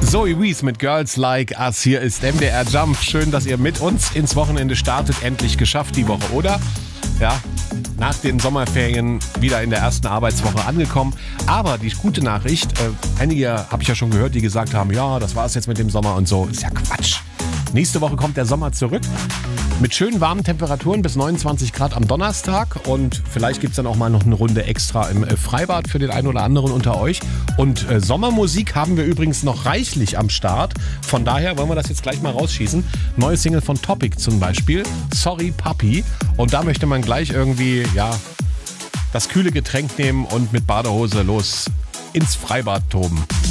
Zoe Wees mit Girls Like Us. Hier ist MDR Jump. Schön, dass ihr mit uns ins Wochenende startet. Endlich geschafft die Woche, oder? Ja, nach den Sommerferien wieder in der ersten Arbeitswoche angekommen. Aber die gute Nachricht, einige habe ich ja schon gehört, die gesagt haben, ja, das war's jetzt mit dem Sommer und so. Ist ja Quatsch. Nächste Woche kommt der Sommer zurück mit schönen warmen Temperaturen bis 29 Grad am Donnerstag und vielleicht gibt es dann auch mal noch eine Runde extra im Freibad für den einen oder anderen unter euch. Und Sommermusik haben wir übrigens noch reichlich am Start. Von daher wollen wir das jetzt gleich mal rausschießen. Neue Single von Topic zum Beispiel, Sorry Papi. Und da möchte man gleich irgendwie, ja, das kühle Getränk nehmen und mit Badehose los ins Freibad toben.